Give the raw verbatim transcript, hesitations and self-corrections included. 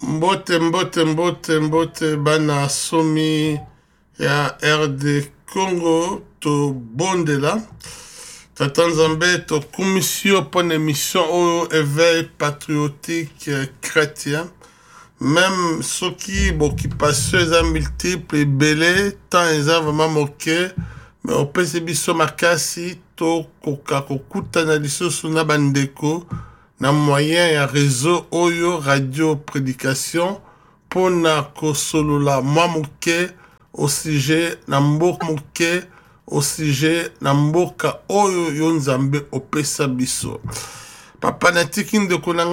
Mbote mbote mbote mbote bana somi ya R D Congo to bondela. Tatanzambe to commission pour une émission au éveil patriotique chrétien. Même ceux qui occupation les multiples belé tant ils ont vraiment moqué mais au P C B so makasi to koka kokuta na liso suna bandeko na moyen ya réseau oyo radio prédication pour na kosolola mwa moke au sujet na mboka moke au sujet na mboka oyo yo nzambe opesa biso papa na tikinde konanga